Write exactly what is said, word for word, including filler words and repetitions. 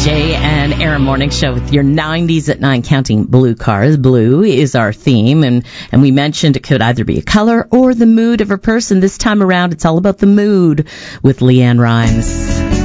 Jay and Aaron Morning Show with your nineties at nine counting blue cars. Blue is our theme, and, and we mentioned it could either be a color or the mood of a person. This time around, it's all about the mood with Leanne Rhymes.